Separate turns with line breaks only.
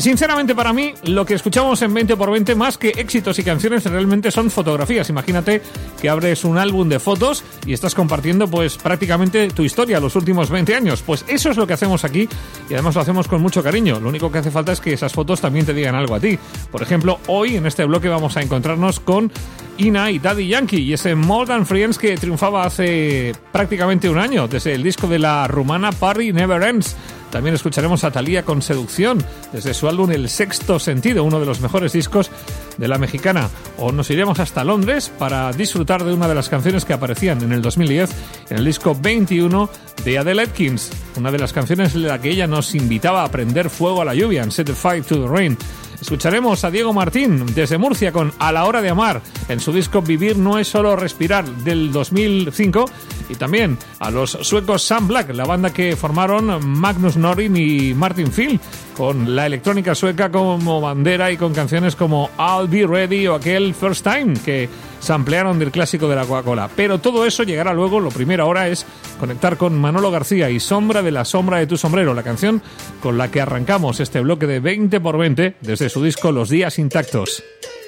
Sinceramente, para mí, lo que escuchamos en 20x20, más que éxitos y canciones, realmente son fotografías. Imagínate que abres un álbum de fotos y estás compartiendo pues prácticamente tu historia los últimos 20 años. Pues eso es lo que hacemos aquí y además lo hacemos con mucho cariño. Lo único que hace falta es que esas fotos también te digan algo a ti. Por ejemplo, hoy en este bloque vamos a encontrarnos con Ina y Daddy Yankee y ese More Than Friends que triunfaba hace prácticamente un año desde el disco de la rumana Party Never Ends. También escucharemos a Thalía con Seducción desde su álbum El Sexto Sentido, uno de los mejores discos de la mexicana. O nos iremos hasta Londres para disfrutar de una de las canciones que aparecían en el 2010 en el disco 21 de Adele Atkins, una de las canciones en la que ella nos invitaba a prender fuego a la lluvia en Set the Fire to the Rain. Escucharemos a Diego Martín desde Murcia con A la hora de amar en su disco Vivir no es solo respirar del 2005 y también a los suecos Sam Black, la banda que formaron Magnus Norrin y Martin Field, con la electrónica sueca como bandera y con canciones como I'll Be Ready o aquel First Time que samplearon del clásico de la Coca-Cola. Pero todo eso llegará luego. Lo primero ahora es conectar con Manolo García y Sombra de la sombra de tu sombrero, la canción con la que arrancamos este bloque de 20x20 desde su disco Los días intactos.